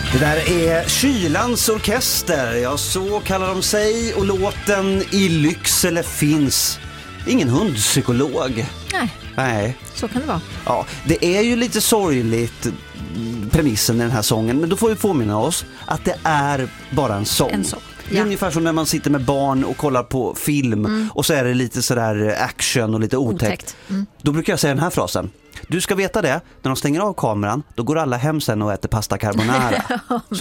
Det där är Kylans orkester, ja så kallar de sig, och låten I Lycksele finns ingen hundpsykolog. Nej. Så kan det vara. Ja, det är ju lite sorgligt premissen i den här sången, men då får vi påminna oss att det är bara en sång. En sång. Det är ungefär som när man sitter med barn och kollar på film och så är det lite sådär action och lite otäckt. Då brukar jag säga den här frasen. Du ska veta det, när de stänger av kameran, då går alla hem sen och äter pasta carbonara. Så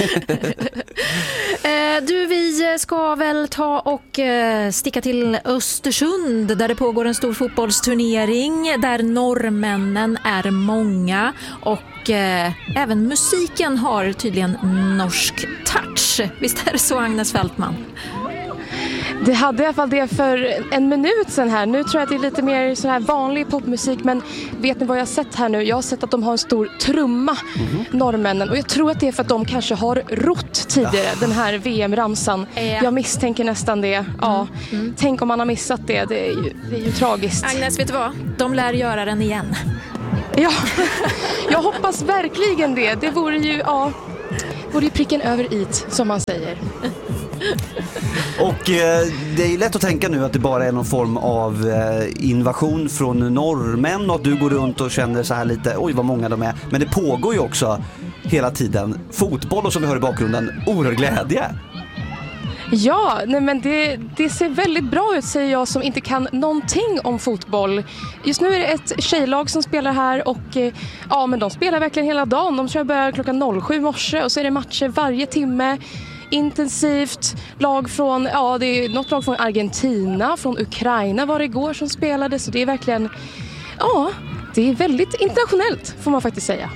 vi ska väl ta och sticka till Östersund där det pågår en stor fotbollsturnering där norrmännen är många och även musiken har tydligen norsk touch. Visst är det så, Agnes Fältman? Det hade i alla fall det för en minut sedan här. Nu tror jag att det är lite mer så här vanlig popmusik, men vet ni vad jag har sett här nu? Jag har sett att de har en stor trumma, norrmännen. Och jag tror att det är för att de kanske har rott tidigare, den här VM-ramsan. Jag misstänker nästan det. Ja. Tänk om man har missat det. Det är ju tragiskt. Agnes, vet du vad? De lär göra den igen. Ja, jag hoppas verkligen det. Det vore ju pricken över it, som man säger. Och det är lätt att tänka nu att det bara är någon form av invasion från norrmän och att du går runt och känner så här lite, oj vad många de är. Men det pågår ju också hela tiden fotboll och som vi hör i bakgrunden, oerhörd glädje. Ja, nej men det ser väldigt bra ut, säger jag som inte kan någonting om fotboll. Just nu är det ett tjejlag som spelar här och men de spelar verkligen hela dagen. De kör börjar klockan 07 morse och så är det matcher varje timme. Intensivt, lag från, det är något lag från Argentina, från Ukraina var det igår som spelade, så det är verkligen, det är väldigt internationellt får man faktiskt säga.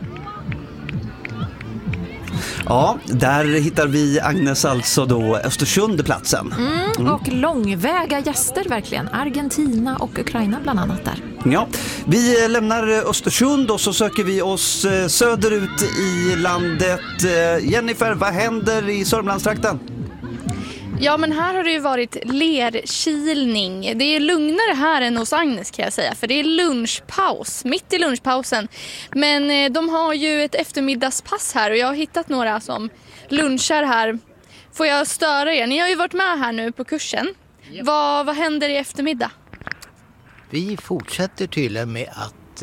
Ja, där hittar vi Agnes alltså då Östersundplatsen. Och långväga gäster verkligen, Argentina och Ukraina bland annat där. Ja, vi lämnar Östersund och så söker vi oss söderut i landet. Jennifer, vad händer i Sörmlandstrakten? Ja, men här har det ju varit lerkilning. Det är lugnare här än hos Agnes kan jag säga, för det är lunchpaus, mitt i lunchpausen. Men de har ju ett eftermiddagspass här och jag har hittat några som lunchar här. Får jag störa er? Ni har ju varit med här nu på kursen. Yep. Vad händer i eftermiddag? Vi fortsätter tydligen med att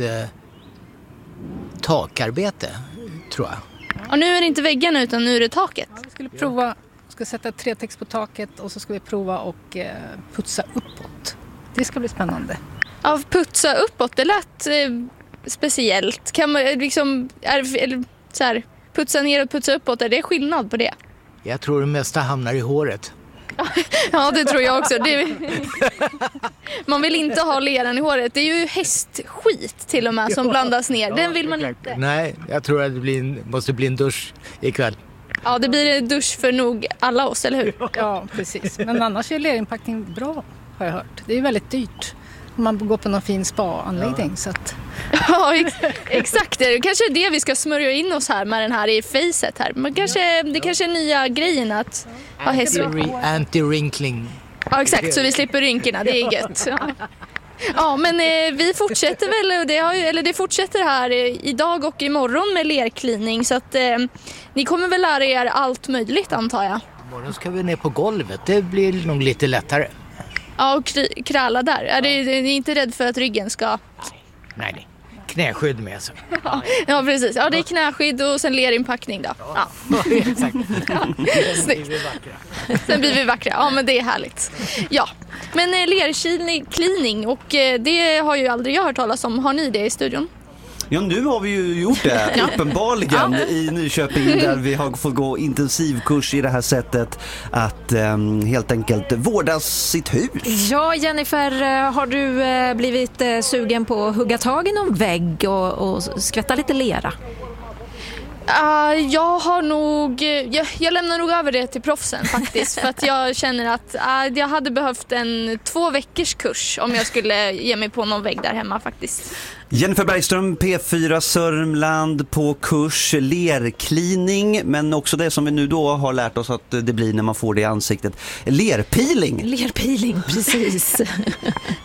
takarbete, tror jag. Och nu är det inte väggarna utan nu är det taket. Ja, vi skulle prova, ska sätta trätext på taket och så ska vi prova och putsa uppåt. Det ska bli spännande. Ja, putsa uppåt, det lät speciellt. Kan man liksom, så här, putsa ner och putsa uppåt, är det skillnad på det? Jag tror det mesta hamnar i håret. Ja, det tror jag också. Man vill inte ha leran i håret. Det är ju hästskit till och med som blandas ner. Den vill man inte. Nej, jag tror att det måste bli en dusch ikväll. Ja, det blir en dusch för nog alla oss, eller hur? Ja, precis. Men annars är lerinpackning bra, har jag hört. Det är väldigt dyrt om man går på någon fin spa-anläggning. Så att... Ja, exakt. Det kanske är det vi ska smörja in oss här med den här i facet här. Men det kanske är nya grejen att ha Anti-wrinkling. Ja, exakt. Så vi slipper rynkorna. Det är gött. Ja, men vi fortsätter väl, och det fortsätter här idag och imorgon med lerklining. Så att ni kommer väl lära er allt möjligt, antar jag. Imorgon ska vi ner på golvet. Det blir nog lite lättare. Ja, och kräla där. Är ni inte rädd för att ryggen ska... Nej. Knäskydd med sig. Ja, precis. Ja, det är knäskydd och sen lerinpackning då. Ja. Exakt. Ja. Snyggt. Sen blir vi vackra. Ja, men det är härligt. Ja, men lerklining och det har ju aldrig jag hört talas om. Har ni det i studion? Ja, nu har vi ju gjort det, uppenbarligen, i Nyköping där vi har fått gå intensivkurs i det här sättet att helt enkelt vårda sitt hus. Ja, Jennifer, har du blivit sugen på att hugga tag i någon vägg och skvätta lite lera? Jag har nog... Jag lämnar nog över det till proffsen faktiskt. För att jag känner att jag hade behövt en 2 veckors kurs om jag skulle ge mig på någon vägg där hemma faktiskt. Jennifer Bergström, P4 Sörmland, på kurs lerklining, men också det som vi nu då har lärt oss att det blir när man får det i ansiktet. Lerpeeling. Lerpeeling, precis.